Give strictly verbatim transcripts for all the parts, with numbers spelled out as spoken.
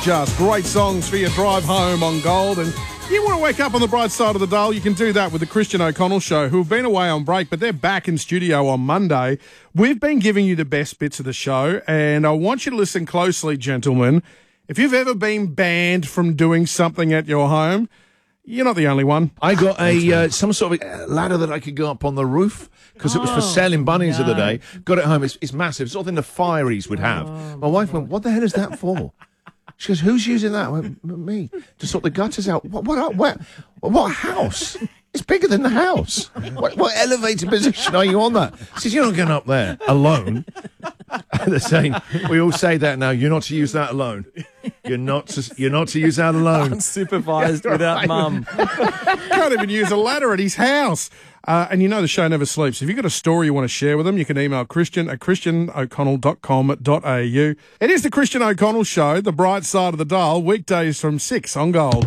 Just great songs for your drive home on Gold. And you want to wake up on the bright side of the dial, you can do that with the Christian O'Connell Show, who have been away on break, but they're back in studio on Monday. We've been giving you the best bits of the show, and I want you to listen closely, gentlemen. If you've ever been banned from doing something at your home, you're not the only one. I got a uh, some sort of ladder that I could go up on the roof because oh, it was for selling bunnies no. of the day. Got it home. It's, it's massive. It's something the Fireys would have. Oh, My wife went, what the hell is that for? She goes, who's using that? I went, me. To sort the gutters out. What, what, what, what house? It's bigger than the house. What, what elevated position are you on that? She says, you're not going up there alone. They're saying, we all say that now, you're not to use that alone. You're not to, you're not to use that alone. Unsupervised without mum. Can't even use a ladder at his house. Uh, and you know the show never sleeps. If you've got a story you want to share with them, you can email Christian at christian o'connell dot com dot a u. It is the Christian O'Connell Show, the bright side of the dial, weekdays from six on Gold.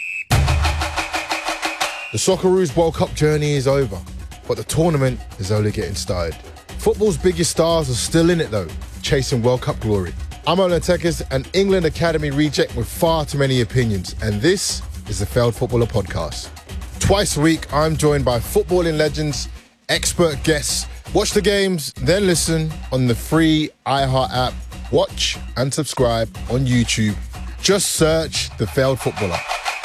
The Socceroos World Cup journey is over, but the tournament is only getting started. Football's biggest stars are still in it though, chasing World Cup glory. I'm Olan Tekes, an England Academy reject with far too many opinions, and this is the Failed Footballer Podcast. Twice a week, I'm joined by footballing legends, expert guests. Watch the games, then listen on the free iHeart app. Watch and subscribe on YouTube. Just search The Failed Footballer.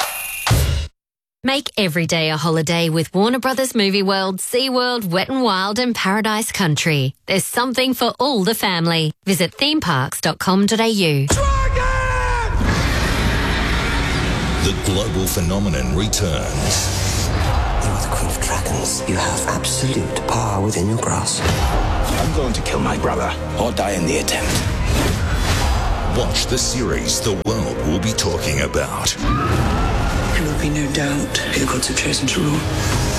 Make every day a holiday with Warner Brothers Movie World, SeaWorld, Wet n Wild and Paradise Country. There's something for all the family. Visit theme parks dot com dot a u. Dragon! The global phenomenon returns. You are the Queen of Dragons. You have absolute power within your grasp. I'm going to kill my brother or die in the attempt. Watch the series the world will be talking about. There will be no doubt who the gods have chosen to rule.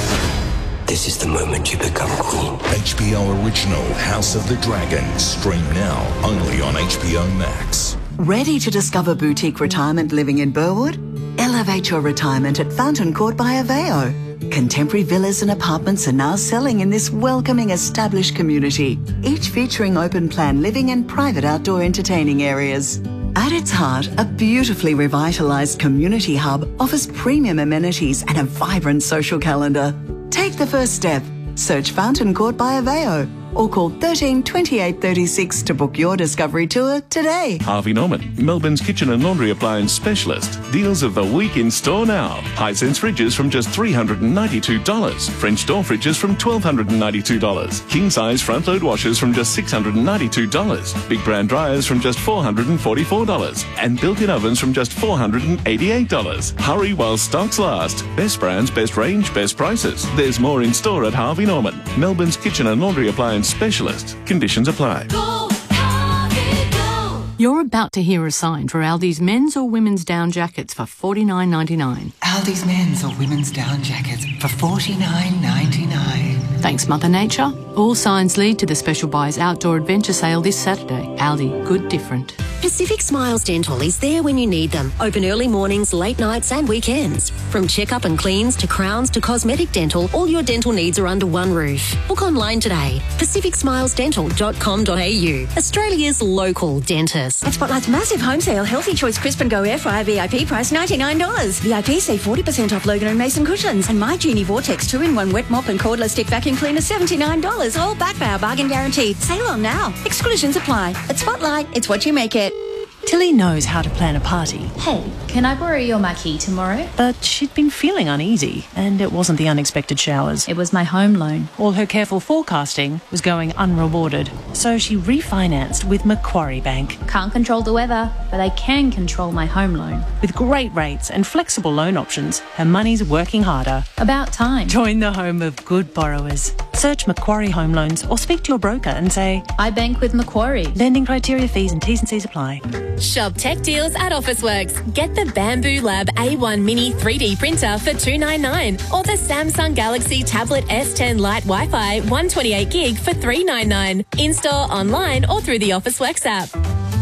This is the moment you become queen. H B O original House of the Dragon. Stream now only on H B O Max. Ready to discover boutique retirement living in Burwood? Elevate your retirement at Fountain Court by Aveo. Contemporary villas and apartments are now selling in this welcoming established community, each featuring open plan living and private outdoor entertaining areas. At its heart, a beautifully revitalised community hub offers premium amenities and a vibrant social calendar. Take the first step. Search Fountain Court by Aveo or call thirteen twenty-eight thirty-six to book your discovery tour today. Harvey Norman, Melbourne's kitchen and laundry appliance specialist. Deals of the week in store now. Hisense fridges from just three hundred ninety-two dollars. French door fridges from one thousand two hundred ninety-two dollars. King-size front-load washers from just six hundred ninety-two dollars. Big brand dryers from just four hundred forty-four dollars. And built-in ovens from just four hundred eighty-eight dollars. Hurry while stocks last. Best brands, best range, best prices. There's more in store at Harvey Norman, Melbourne's kitchen and laundry appliance specialist. Conditions apply. Go, Harvey, go. You're about to hear a sign for Aldi's men's or women's down jackets for forty-nine ninety-nine. Aldi's men's or women's down jackets for forty-nine ninety-nine. Thanks, Mother Nature. All signs lead to the Special Buys Outdoor Adventure Sale this Saturday. Aldi, good different. Pacific Smiles Dental is there when you need them. Open early mornings, late nights and weekends. From checkup and cleans to crowns to cosmetic dental, all your dental needs are under one roof. Book online today. pacific smiles dental dot com dot a u. Australia's local dentist. At Spotlight's massive home sale, Healthy Choice Crisp and Go Air Fryer V I P price ninety-nine dollars. V I P save forty percent off Logan and Mason cushions. And My Genie Vortex two in one wet mop and cordless stick vacuum cleaner seventy-nine dollars. All backed by our bargain guarantee. Sale on now. Exclusions apply. At Spotlight, it's what you make it. Tilly knows how to plan a party. Hey, can I borrow your marquee tomorrow? But she'd been feeling uneasy, and it wasn't the unexpected showers. It was my home loan. All her careful forecasting was going unrewarded, so she refinanced with Macquarie Bank. Can't control the weather, but I can control my home loan. With great rates and flexible loan options, her money's working harder. About time. Join the home of good borrowers. Search Macquarie Home Loans or speak to your broker and say, I bank with Macquarie. Lending criteria, fees and T's and C's apply. Shop tech deals at Officeworks. Get the Bamboo Lab A one Mini three D printer for two hundred ninety-nine dollars or the Samsung Galaxy Tablet S ten Lite Wi-Fi one twenty-eight gig for three hundred ninety-nine dollars. In-store, online or through the Officeworks app.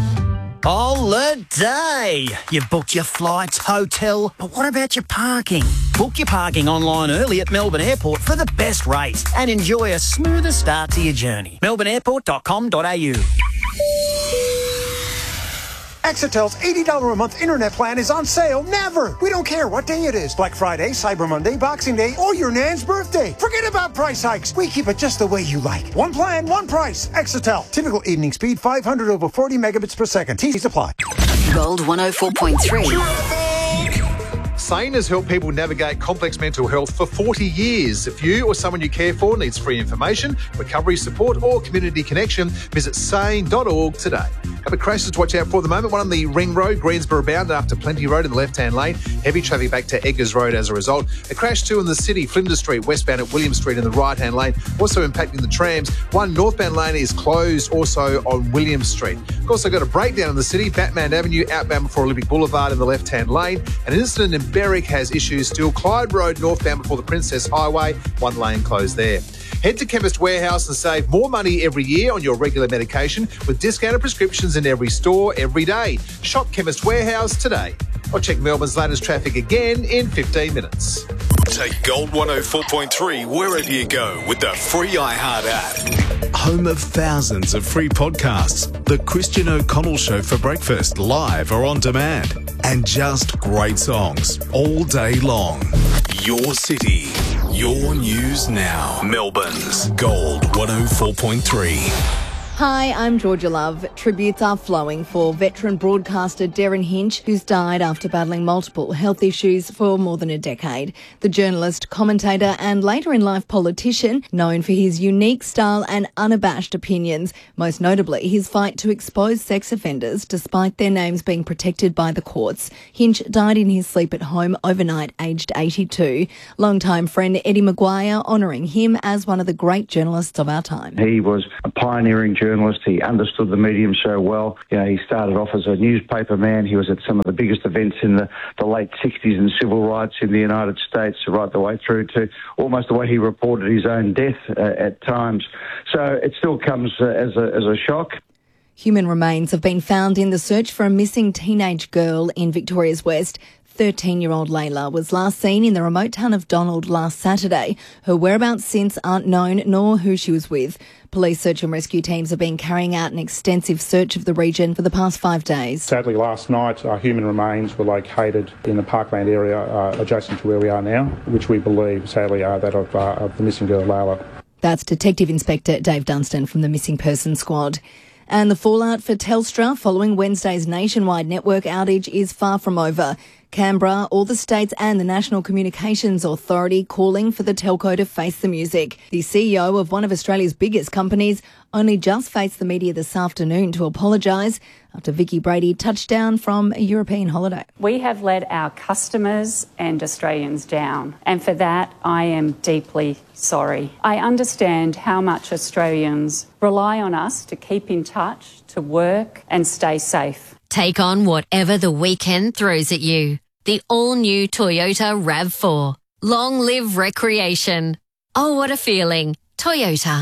Holiday! You've booked your flights, hotel, but what about your parking? Book your parking online early at Melbourne Airport for the best rates and enjoy a smoother start to your journey. melbourne airport dot com dot a u. Exetel's eighty dollars a month internet plan is on sale never. We don't care what day it is. Black Friday, Cyber Monday, Boxing Day, or your nan's birthday. Forget about price hikes. We keep it just the way you like. One plan, one price. Exetel. Typical evening speed five hundred over forty megabits per second. T Vs apply. Gold one oh four point three. SANE has helped people navigate complex mental health for forty years. If you or someone you care for needs free information, recovery support or community connection, visit sane dot org today. Couple of crashes to watch out for at the moment. One on the Ring Road, Greensboro bound after Plenty Road in the left-hand lane. Heavy traffic back to Eggers Road as a result. A crash too in the city, Flinders Street, westbound at William Street in the right-hand lane, also impacting the trams. One northbound lane is closed also on William Street. We've also got a breakdown in the city, Batman Avenue outbound before Olympic Boulevard in the left-hand lane. An incident in Berwick has issues still. Clyde Road northbound before the Princess Highway, one lane closed there. Head to Chemist Warehouse and save more money every year on your regular medication with discounted prescriptions in every store every day. Shop Chemist Warehouse today. Or check Melbourne's latest traffic again in fifteen minutes. Take Gold one oh four point three wherever you go with the free iHeart app. Home of thousands of free podcasts. The Christian O'Connell Show for breakfast, live or on demand. And just great songs all day long. Your city, your news now. Melbourne's Gold one oh four point three. Hi, I'm Georgia Love. Tributes are flowing for veteran broadcaster Derryn Hinch, who's died after battling multiple health issues for more than a decade. The journalist, commentator and later in life politician, known for his unique style and unabashed opinions, most notably his fight to expose sex offenders despite their names being protected by the courts. Hinch died in his sleep at home overnight, aged eighty-two. Longtime friend Eddie Maguire honouring him as one of the great journalists of our time. He was a pioneering journalist. Journalist. He understood the medium so well. You know, he started off as a newspaper man. He was at some of the biggest events in the, the late sixties in civil rights in the United States, right the way through to almost the way he reported his own death uh, at times. So it still comes uh, as a as a shock. Human remains have been found in the search for a missing teenage girl in Victoria's West. thirteen-year-old Layla was last seen in the remote town of Donald last Saturday. Her whereabouts since aren't known, nor who she was with. Police search and rescue teams have been carrying out an extensive search of the region for the past five days. Sadly, last night, uh, human remains were located in the Parkland area uh, adjacent to where we are now, which we believe, sadly, are that of, uh, of the missing girl, Layla. That's Detective Inspector Dave Dunstan from the Missing Persons Squad. And the fallout for Telstra following Wednesday's nationwide network outage is far from over. Canberra, all the states and the National Communications Authority calling for the telco to face the music. The C E O of one of Australia's biggest companies only just faced the media this afternoon to apologise after Vicky Brady touched down from a European holiday. We have let our customers and Australians down, and for that I am deeply sorry. I understand how much Australians rely on us to keep in touch, to work and stay safe. Take on whatever the weekend throws at you. The all-new Toyota RAV four. Long live recreation. Oh, what a feeling. Toyota.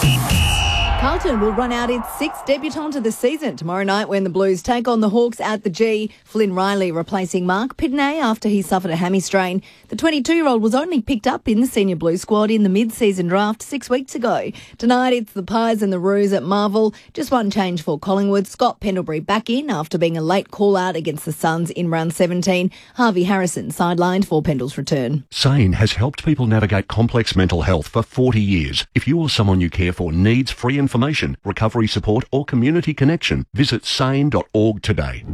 Carlton will run out its sixth debutant of the season tomorrow night when the Blues take on the Hawks at the G. Flynn Riley replacing Mark Pitney after he suffered a hammy strain. The twenty-two-year-old was only picked up in the senior Blue squad in the mid-season draft six weeks ago. Tonight it's the Pies and the Roos at Marvel. Just one change for Collingwood. Scott Pendlebury back in after being a late call-out against the Suns in round seventeen. Harvey Harrison sidelined for Pendle's return. SANE has helped people navigate complex mental health for forty years. If you or someone you care for needs free information, recovery support or community connection, visit sane dot org today.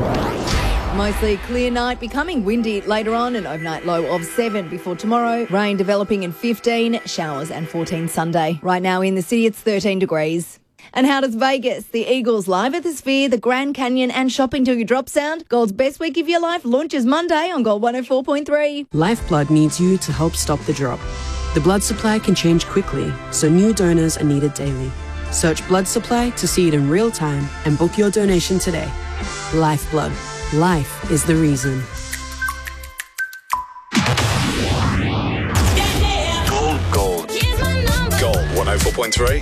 Mostly clear night, becoming windy later on, an overnight low of seven before tomorrow. Rain developing in fifteen, showers and fourteen Sunday. Right now in the city it's thirteen degrees. And how does Vegas, the Eagles live at the Sphere, the Grand Canyon and shopping till you drop sound? Gold's best week of your life launches Monday on Gold one oh four point three. Lifeblood needs you to help stop the drop. The blood supply can change quickly, so new donors are needed daily. Search blood supply to see it in real time and book your donation today. Lifeblood. Life is the reason. Gold, gold. Gold one oh four point three.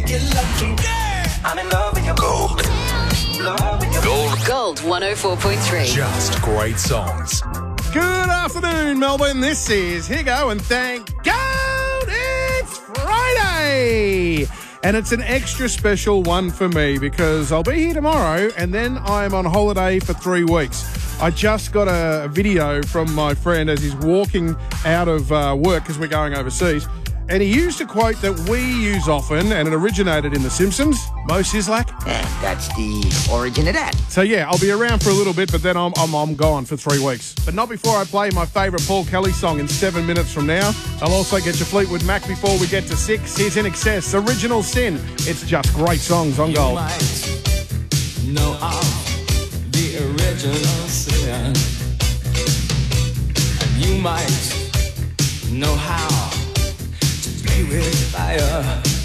Gold. Gold. Gold one oh four point three. Just great songs. Good afternoon, Melbourne. This is Higo, and thank God it's Friday. And it's an extra special one for me because I'll be here tomorrow and then I'm on holiday for three weeks. I just got a video from my friend as he's walking out of uh, work because we're going overseas. And he used a quote that we use often, and it originated in The Simpsons. Mo Sislak. And that's the origin of that. So, yeah, I'll be around for a little bit, but then I'm, I'm, I'm gone for three weeks. But not before I play my favourite Paul Kelly song in seven minutes from now. I'll also get your Fleetwood Mac before we get to six. Here's In Excess, Original Sin. It's just great songs on Gold. You might know of the original sin. And you might know how with fire.